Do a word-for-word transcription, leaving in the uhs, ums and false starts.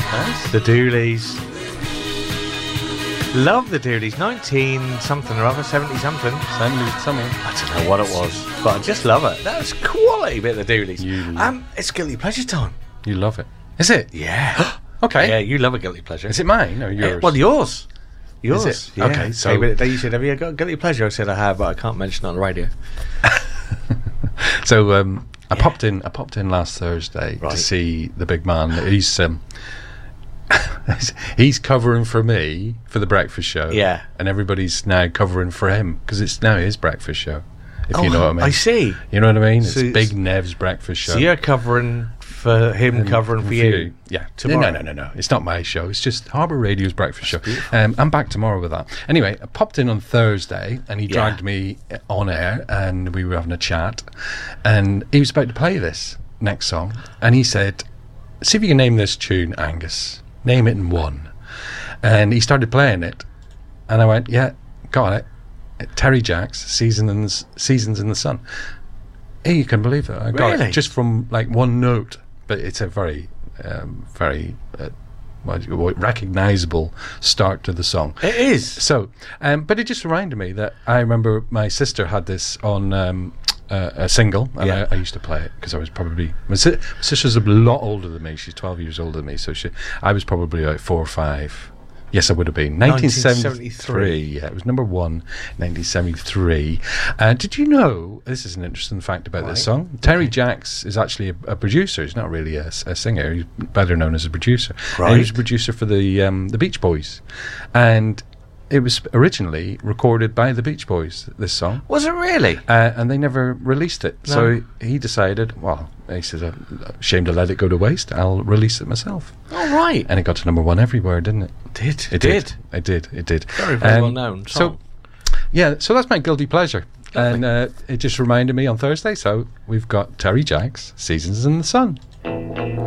nice. The Dooleys. Love the Dooleys. nineteen something or other, seventy something. seventy something. I don't know what it was, but I just love it. That's quality bit of the Dooleys. You um, it's guilty pleasure time. You love it. Is it? Yeah. Okay. Yeah, you love a guilty pleasure. Is it mine or yours? Uh, well, yours. Yours. Is it? Yeah. Okay, so- Hey, but you said, have you got a guilty pleasure? I said I have, but I can't mention it on the radio. So um, I Yeah. popped in. I popped in last Thursday Right. to see the big man. He's um, he's covering for me for the breakfast show. Yeah. and everybody's now covering for him because it's now his breakfast show. If you know what I mean. I see. You know what I mean? So it's Big it's- Nev's breakfast show. So you're covering for him, And covering for you. Yeah. Tomorrow. No, no, no, no, no. It's not my show. It's just Harbour Radio's breakfast show. Um, I'm back tomorrow with that. Anyway, I popped in on Thursday and he Yeah. dragged me on air and we were having a chat. And he was about to play this next song. And he said, see if you can name this tune, Angus. Name it in one. And he started playing it. And I went, yeah, got it. Terry Jacks, Seasons, Seasons in the Sun. Hey, you can believe it. I got Really? it just from like one note. But it's a very, um, very uh, what, what, recognisable start to the song. It is. So, um, but it just reminded me that I remember my sister had this on um, uh, a single, and Yeah. I, I used to play it because I was probably my, si- my sister's a lot older than me. She's twelve years older than me, so she, I was probably like four or five. Yes, I would have been. nineteen seventy-three. Yeah, it was number one, nineteen seventy-three. Uh, did you know, this is an interesting fact about Right. this song, Terry Jacks is actually a, a producer. He's not really a, s- a singer. He's better known as a producer. And he was a Right. producer for the um, the Beach Boys. And it was originally recorded by the Beach Boys, this song. Was it really? Uh, and they never released it. No. So he decided, well, he said, I'm ashamed to let it go to waste. I'll release it myself. All right. And it got to number one everywhere, didn't it? Did. It did. It did. It did. Very, very Um, well known So, song. yeah, so that's my guilty pleasure. Lovely. And uh, it just reminded me on Thursday. So we've got Terry Jacks, Seasons in the Sun.